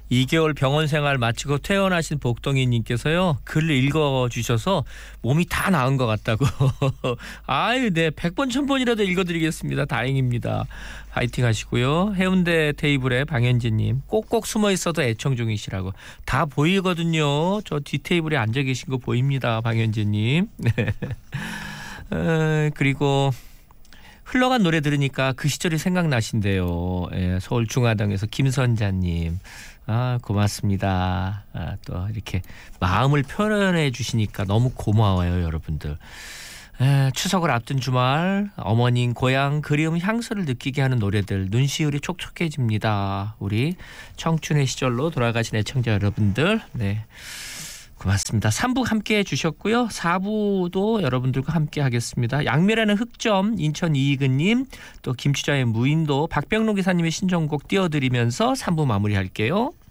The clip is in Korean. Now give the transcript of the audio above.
2개월 병원 생활 마치고 퇴원하신 복덩이님께서요. 글을 읽어주셔서 몸이 다 나은 것 같다고. 아유, 네. 100번 1000번이라도 읽어드리겠습니다. 다행입니다. 파이팅 하시고요. 해운대 테이블에 방현진님 꼭꼭 숨어 있어도 애청 중이시라고. 다 보이거든요. 저 뒤 테이블에 앉아 계신 거 보입니다. 방현진님. 네. 그리고 흘러간 노래 들으니까 그 시절이 생각나신대요. 예, 서울 중화동에서 김선자님. 아, 고맙습니다. 또 이렇게 마음을 표현해 주시니까 너무 고마워요, 여러분들. 추석을 앞둔 주말 어머님 고향 그리움 향수를 느끼게 하는 노래들 눈시울이 촉촉해집니다. 우리 청춘의 시절로 돌아가신 애청자 여러분들, 네, 고맙습니다. 3부 함께 해주셨고요. 4부도 여러분들과 함께 하겠습니다. 양미라는 흑점 인천 이익은님, 또 김추자의 무인도 박병록 기사님의 신청곡 띄워드리면서 3부 마무리할게요.